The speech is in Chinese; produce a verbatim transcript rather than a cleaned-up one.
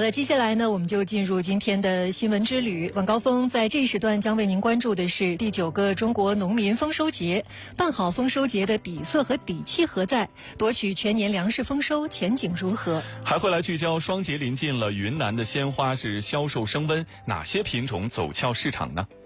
的，接下来呢，我们就进入今天的新闻之旅。晚高峰在这一时段将为您关注的是第九个中国农民丰收节，办好丰收节的底色和底气何在？夺取全年粮食丰收前景如何？ 还会来聚焦双节临近了，云南的鲜花是销售升温，哪些品种走俏市场呢？